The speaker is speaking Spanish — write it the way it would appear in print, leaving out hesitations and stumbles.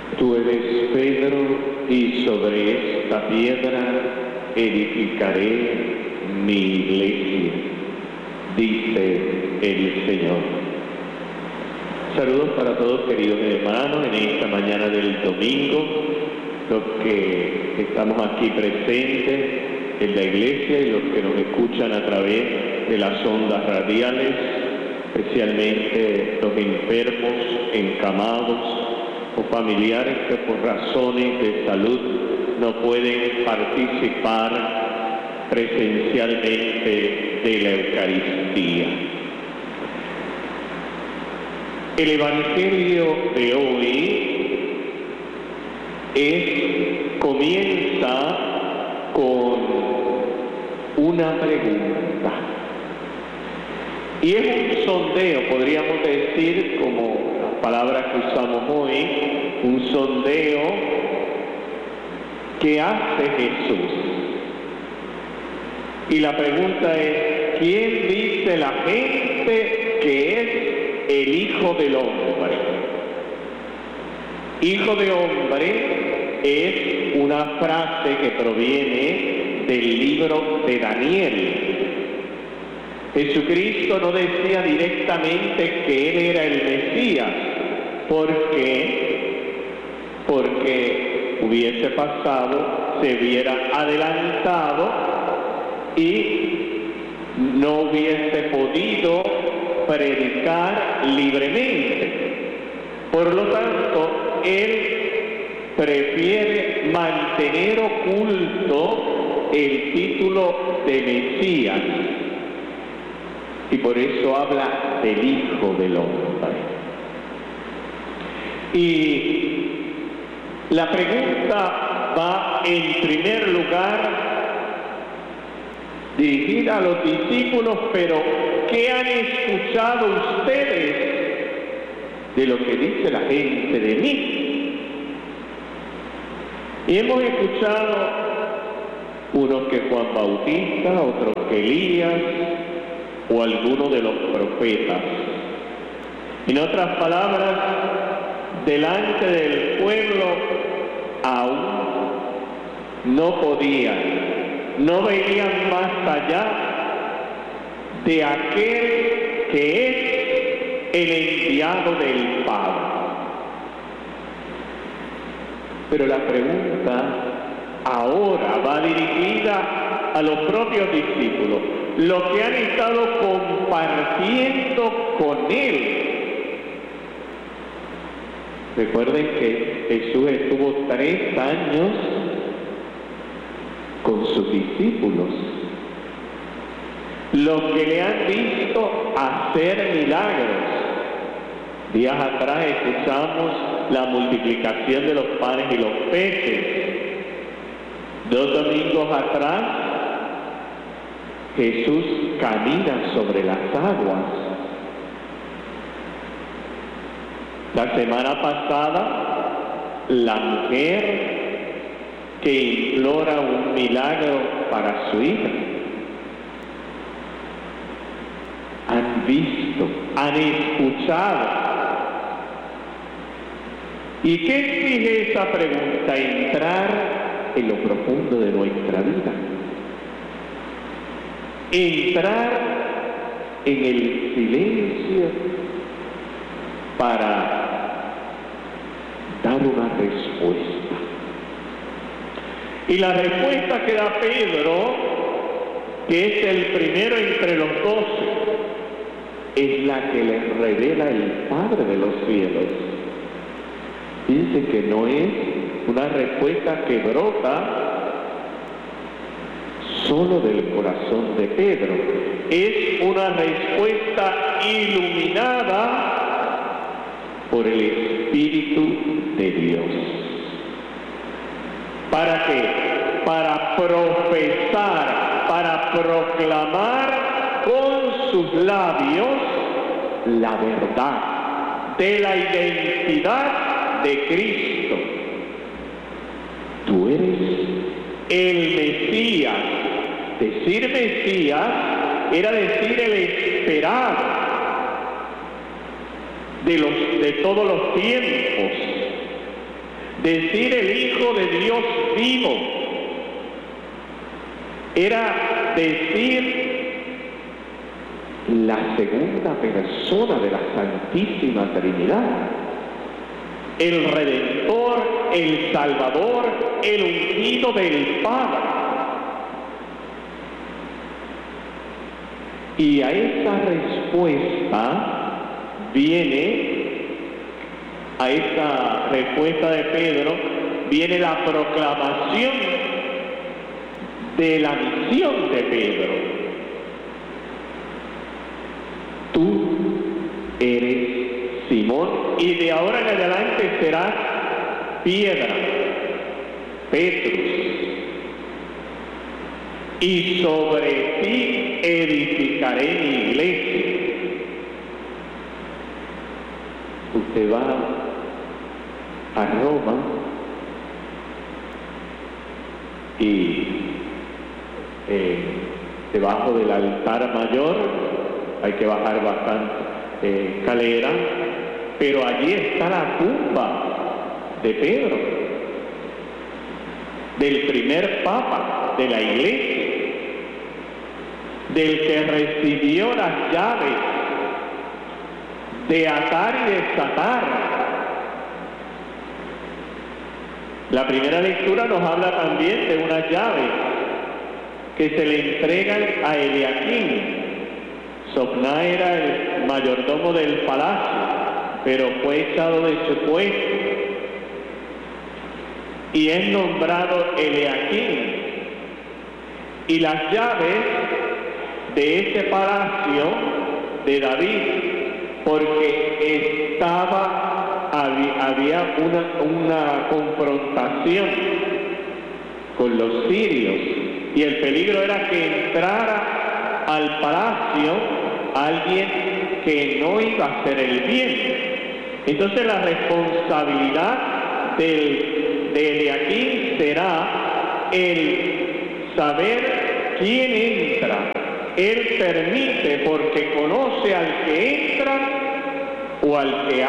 Tú eres Pedro, y sobre esta piedra edificaré mi iglesia, dice el Señor. Saludos para todos, queridos hermanos, en esta mañana del domingo, los que estamos aquí presentes en la iglesia y los que nos escuchan a través de las ondas radiales, especialmente los enfermos, encamados o familiares que por razones de salud no pueden participar presencialmente de la Eucaristía. El Evangelio de hoy comienza con una pregunta. Y es un sondeo, podríamos decir, como las palabras que usamos hoy, un sondeo que hace Jesús. Y la pregunta es, ¿quién dice la gente que es el Hijo del Hombre? Hijo de Hombre es una frase que proviene del libro de Daniel. Jesucristo no decía directamente que Él era el Mesías, porque hubiese pasado, se hubiera adelantado y no hubiese podido predicar libremente. Por lo tanto, Él prefiere mantener oculto el título de Mesías. Y por eso habla del Hijo del Hombre. Y la pregunta va en primer lugar dirigida a los discípulos, pero ¿qué han escuchado ustedes de lo que dice la gente de mí? Y hemos escuchado unos que Juan Bautista, otros que Elías, o alguno de los profetas. En otras palabras, delante del pueblo aún no podían, no veían más allá de aquel que es el enviado del Padre. Pero la pregunta ahora va dirigida a los propios discípulos, los que han estado compartiendo con Él. Recuerden que Jesús estuvo 3 años con sus discípulos, los que le han visto hacer milagros. Días atrás escuchamos la multiplicación de los panes y los peces. 2 domingos atrás, Jesús camina sobre las aguas. La semana pasada, la mujer que implora un milagro para su hija. Han visto, han escuchado. ¿Y qué exige esa pregunta? Entrar en lo profundo de nuestra vida. Entrar en el silencio para dar una respuesta. Y la respuesta que da Pedro, que es el primero entre los 12, es la que le revela el Padre de los cielos. Dice que no es una respuesta que brota solo del corazón de Pedro, es una respuesta iluminada por el Espíritu de Dios. ¿Para qué? Para profesar, para proclamar con sus labios la verdad de la identidad de Cristo. Tú eres el Mesías. Decir Mesías era decir el esperado de todos los tiempos. decir el Hijo de Dios vivo, era decir la segunda persona de la Santísima Trinidad, el Redentor, el Salvador, el ungido del Padre. Y a esa respuesta de Pedro, viene la proclamación de la misión de Pedro. Tú eres Simón, y de ahora en adelante serás piedra, Petrus, y sobre ti edificaré mi iglesia. Usted va a Roma y debajo del altar mayor hay que bajar bastante escalera, pero allí está la tumba de Pedro, del primer papa de la iglesia, del que recibió las llaves de atar y desatar. La primera lectura nos habla también de unas llaves que se le entregan a Eliaquim. Sobná era el mayordomo del palacio, pero fue echado de su puesto y es nombrado Eliaquim. Y las llaves de ese palacio de David, porque había una confrontación con los sirios y el peligro era que entrara al palacio alguien que no iba a hacer el bien. Entonces la responsabilidad de Eliaquim será el saber quién entra. Él permite porque conoce al que entra o al que